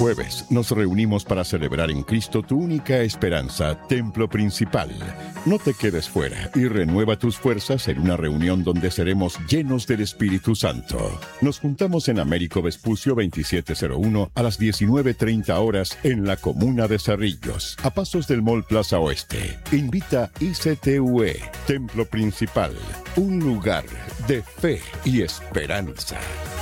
jueves nos reunimos para celebrar en Cristo tu única esperanza, Templo Principal. No te quedes fuera y renueva tus fuerzas en una reunión donde seremos llenos del Espíritu Santo. Nos juntamos en Américo Vespucio 2701 a las 19:30 horas en la comuna de Cerrillos, a pasos del Mall Plaza Oeste. Invita ICTUE, Templo Principal, un lugar de fe y esperanza.